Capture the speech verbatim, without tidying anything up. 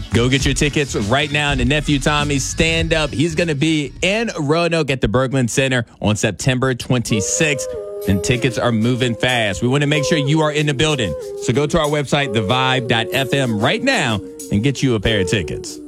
Go get your tickets right now to Nephew Tommy's stand up. He's going to be in Roanoke at the Berglund Center on September twenty-sixth. And tickets are moving fast. We want to make sure you are in the building. So go to our website, the vibe dot f m right now and get you a pair of tickets.